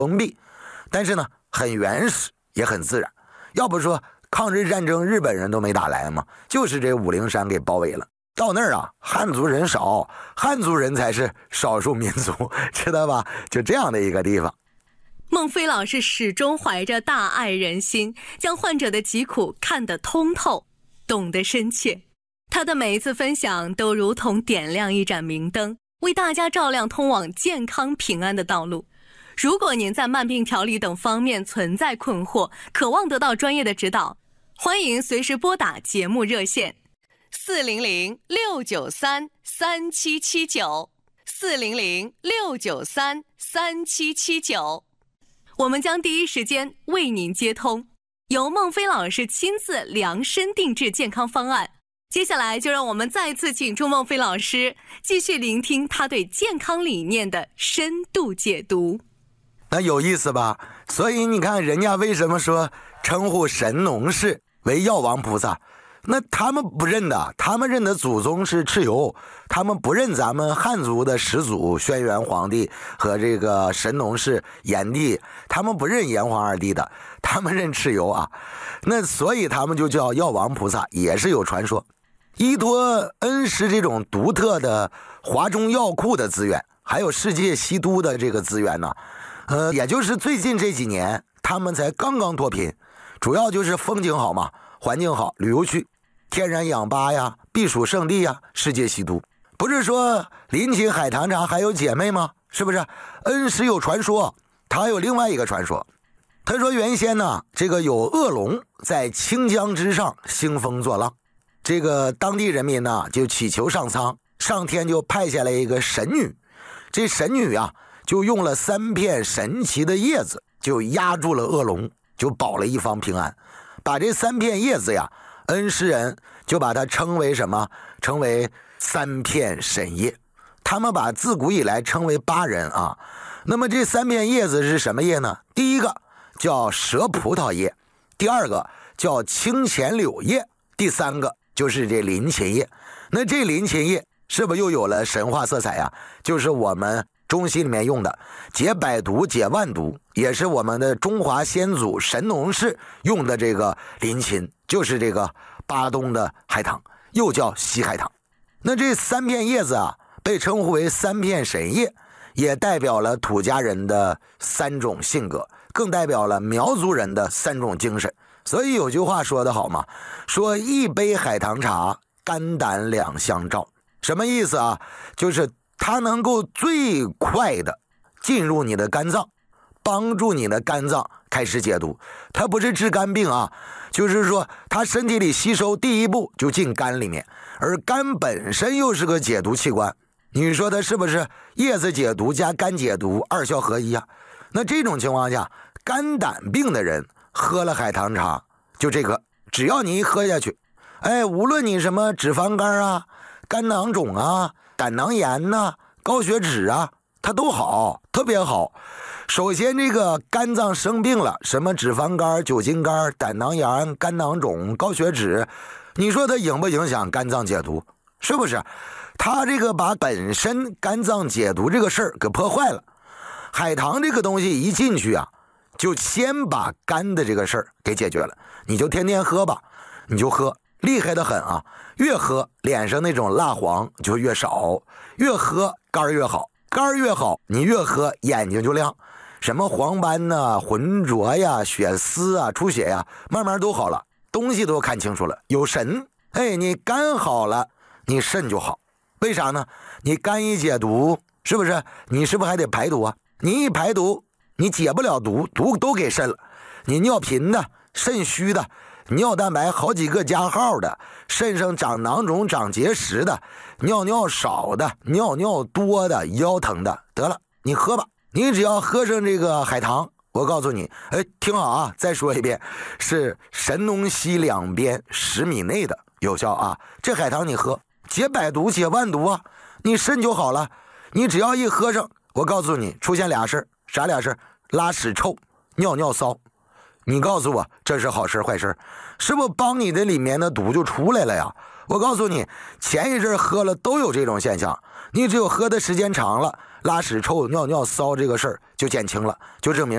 封闭，但是呢很原始也很自然。要不说抗日战争日本人都没打来嘛，就是这五陵山给包围了。到那儿啊，汉族人少，汉族人才是少数民族，知道吧？就这样的一个地方。 孟非老师始终怀着大爱人心，将患者的疾苦看得通透，懂得深切。他的每一次分享都如同点亮一盏明灯，为大家照亮通往健康平安的道路。如果您在慢病调理等方面存在困惑，渴望得到专业的指导，欢迎随时拨打节目热线400-693-3779 400-693-3779，我们将第一时间为您接通，由孟非老师亲自量身定制健康方案。接下来就让我们再次请出孟非老师，继续聆听他对健康理念的深度解读。 那有意思吧？所以你看人家为什么说称呼神农氏为药王菩萨，那他们不认的，他们认的祖宗是蚩尤，他们不认咱们汉族的始祖轩辕皇帝和这个神农氏炎帝，他们不认炎黄二帝的，他们认蚩尤啊。那所以他们就叫药王菩萨，也是有传说。依托恩师这种独特的华中药库的资源，还有世界西都的这个资源呢，也就是最近这几年他们才刚刚脱贫，主要就是风景好嘛，环境好，旅游区、天然氧吧呀、避暑胜地呀，世界西都。不是说临秦海棠茶还有姐妹吗？是不是？恩师有传说，他还有另外一个传说。他说原先呢，这个有恶龙在清江之上兴风作浪，这个当地人民呢就祈求上苍，上天就派下来一个神女。这神女啊就用了3片神奇的叶子，就压住了恶龙，就保了一方平安。把这3片叶子呀，恩师人就把它称为什么？称为3片神叶。他们把自古以来称为8人啊。那么这3片叶子是什么叶呢？第一个叫蛇葡萄叶，第二个叫清浅柳叶，第三个就是这林芹叶。那这林芹叶是不是又有了神话色彩呀？就是我们中西里面用的解百毒解万毒，也是我们的中华先祖神农氏用的这个林芹，就是这个巴东的海棠，又叫西海棠。那这3片叶子啊，被称呼为3片神叶，也代表了土家人的3种性格，更代表了苗族人的3种精神。所以有句话说得好嘛，说一杯海棠茶，肝胆两相照。什么意思啊？就是它能够最快的进入你的肝脏，帮助你的肝脏开始解毒。它不是治肝病啊，就是说它身体里吸收第一步就进肝里面，而肝本身又是个解毒器官。你说它是不是叶子解毒加肝解毒2效合一啊？那这种情况下，肝胆病的人喝了海棠茶，就这个只要你一喝下去，无论你什么脂肪肝啊、肝囊肿啊、胆囊炎呐、高血脂啊，它都好，特别好。首先这个肝脏生病了，什么脂肪肝、酒精肝、胆囊炎、肝囊肿、高血脂，你说它影不影响肝脏解毒？是不是？它这个把本身肝脏解毒这个事儿给破坏了。海棠这个东西一进去啊，就先把肝的这个事儿给解决了。你就天天喝吧，你就喝，厉害的很啊！越喝脸上那种蜡黄就越少，越喝肝越好，肝越好，你越喝眼睛就亮，什么黄斑呐、浑浊呀、血丝啊、出血呀，慢慢都好了，东西都看清楚了，有神。你肝好了，你肾就好。为啥呢？你肝一解毒，是不是？你是不是还得排毒啊？你一排毒，你解不了毒，毒都给肾了。你尿频的、肾虚的、尿蛋白好几个加号的、肾上长囊肿、长结石的、尿尿少的、尿尿多的、腰疼的，得了，你喝吧。你只要喝上这个海棠，我告诉你，听好啊，再说一遍，是神农溪两边10米内的有效啊。这海棠你喝，解百毒解万毒啊，你肾就好了。你只要一喝上，我告诉你出现俩事儿，啥俩事儿？拉屎臭，尿尿骚。你告诉我这是好事坏事？是不是帮你的里面的毒就出来了呀？我告诉你，前一阵喝了都有这种现象，你只有喝的时间长了，拉屎臭、尿尿骚这个事儿就减轻了，就证明